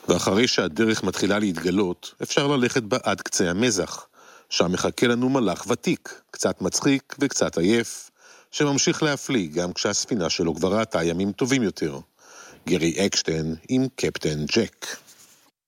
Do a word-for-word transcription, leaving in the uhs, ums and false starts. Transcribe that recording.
ואחרי שהדרך מתחילה להתגלות, אפשר ללכת בה עד קצה המזח, שם מחכה לנו מלאך ותיק, קצת מצחיק וקצת עייף, שממשיך להפליא גם כשהספינה שלו כבר ראתה ימים טובים יותר. גרי אקשטיין עם קפטן ג'ק.